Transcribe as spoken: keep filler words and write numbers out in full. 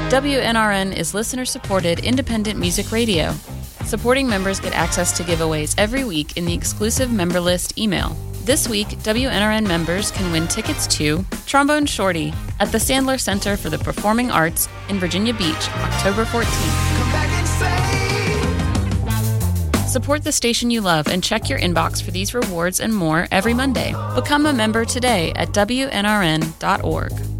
W N R N is listener-supported independent music radio. Supporting members get access to giveaways every week in the exclusive member list email. This week, W N R N members can win tickets to Trombone Shorty at the Sandler Center for the Performing Arts in Virginia Beach, October fourteenth. Come back and say. Support the station you love and check your inbox for these rewards and more every Monday. Become a member today at W N R N dot org.